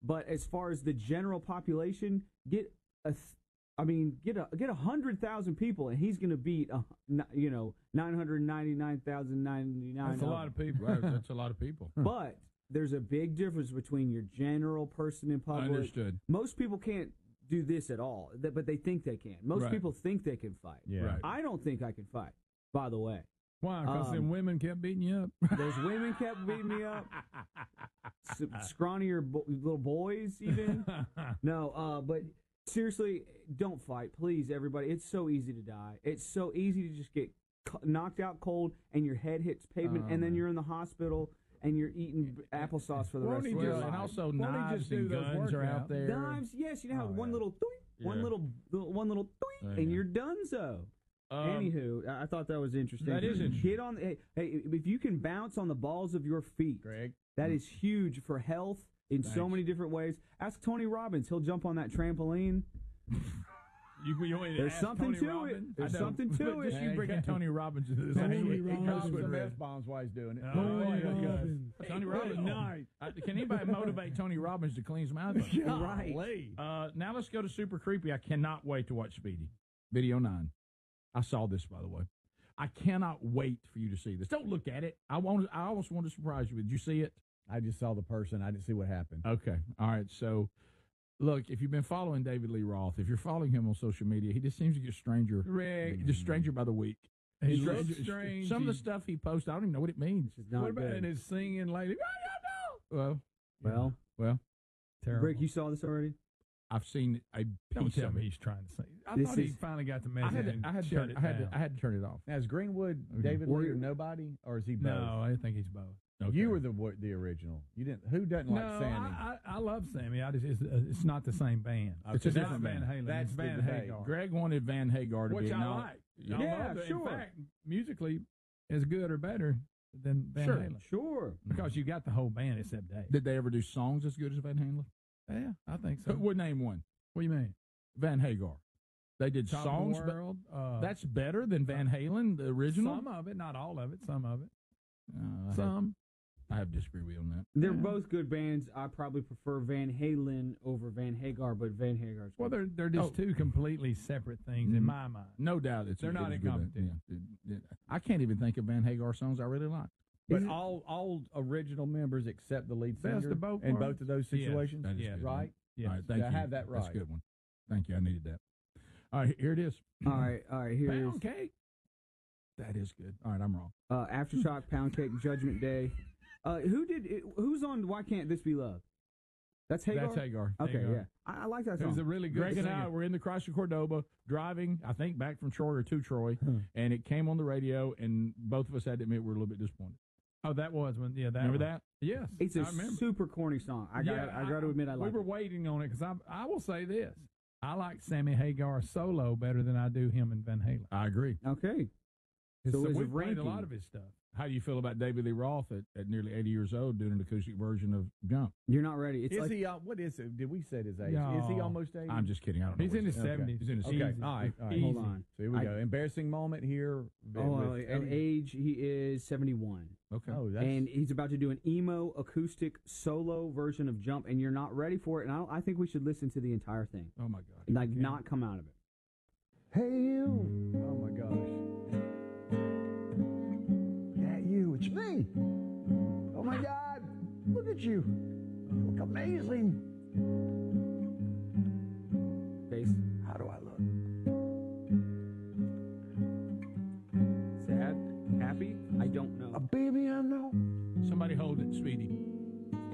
But as far as the general population, get 100,000 people, and he's going to beat 999,099. That's a lot of people. That's a lot of people. But there's a big difference between your general person in public. Understood. Most people can't do this at all, but they think they can. Most people think they can fight. Yeah. Right. I don't think I can fight, by the way. Why? Because them women kept beating you up. Those women kept beating me up. Scrawnier little boys, even. No, but seriously, don't fight, please, everybody. It's so easy to die. It's so easy to just get knocked out cold, and your head hits pavement, and then you're in the hospital, and you're eating applesauce for the rest of your life. And also knives and guns are out there. Knives, yes. You know how one little doink, one little doink, and you're done so. Anywho, I thought that was interesting. That is interesting. Get on. Hey, if you can bounce on the balls of your feet, Greg, that is huge for health in so many different ways. Ask Tony Robbins; he'll jump on that trampoline. There's something to it. There's something to it. Just you bringing Tony Robbins into this. he drops some F-bombs while he's doing it. Tony Robbins. Can anybody motivate Tony Robbins to clean some mouth? Right. Now let's go to Super Creepy. I cannot wait to watch Speedy. Video 9. I saw this, by the way. I cannot wait for you to see this. Don't look at it. I almost want to surprise you. Did you see it? I just saw the person. I didn't see what happened. Okay. All right. So, look, if you've been following David Lee Roth, if you're following him on social media, he just seems to get stranger. Rick. Just stranger by the week. He looks strange. Some of the stuff he posts, I don't even know what it means. What about his singing lady? Well, terrible. Rick, you saw this already? I've seen a Don't piece tell of me it. he's trying to sing. I thought he finally got the message. I had to turn it off. Now, is Greenwood David Lee or nobody, or is he both? No, I think he's both. Okay. You were the original. You didn't. Who doesn't like Sammy? I love Sammy. It's not the same band. It's a It's different Van band. Halen. That's It's the Van debate. Hagar. Greg wanted Van Hagar to Which be I no, like. Yeah, In sure. fact, musically, as good or better than Van Halen. Sure. Because you got the whole band except Dave. Did they ever do songs as good as Van Halen? Yeah, I think so. Would name one. What do you mean? Van Hagar. They did Top songs, of the world. that's better than Van Halen, the original. Some of it, not all of it. Some of it. Some. I have to disagree with you on that. They're both good bands. I probably prefer Van Halen over Van Hagar, but Van Hagar's Well, good. they're just two completely separate things in my mind. No doubt They're not in competition. Yeah. I can't even think of Van Hagar songs I really like. But all original members except the lead singer Best of both in worlds? both of those situations, That is good. right? Yes. All right, thank Yeah, I you. have that That's a right. good one. Thank you. I needed that. All right, here it is. All right. Here it is. Pound cake. That is good. All right, I'm wrong. Aftershock, Pound Cake, Judgment Day. Who's on Why Can't This Be Love? That's Hagar? That's Hagar. Okay, Hagar. yeah. I like that It was song. a really good Greg and I singer. were in the Chrysler Cordoba driving, I think, back from Troy or to Troy, and it came on the radio, and both of us had to admit we were a little bit disappointed. Oh, that was when. Yeah, that. Remember one. that? Yes, It's I a remember. super corny song. I got to admit I like We were it. waiting on it because I will say this: I like Sammy Hagar solo better than I do him and Van Halen. I agree. Okay. So So is we it played a ranking? lot of his stuff. How do you feel about David Lee Roth at nearly 80 years old doing an acoustic version of Jump? You're not ready. It's Is like he? What is it? Did we say his age? No. Is he almost 80? I'm just kidding. I don't know. He's what in his Okay. 70s. He's in his Okay. Easy. All right. hold on. So here we go. Embarrassing moment here. with Eddie. age he is 71. Okay. Oh, that's And he's about to do an emo acoustic solo version of Jump, and you're not ready for it. And I think we should listen to the entire thing, Oh, my God. like not come out of it. Hey you! Oh my gosh! Yeah, you! It's me! Oh my God! Look at you! You look amazing!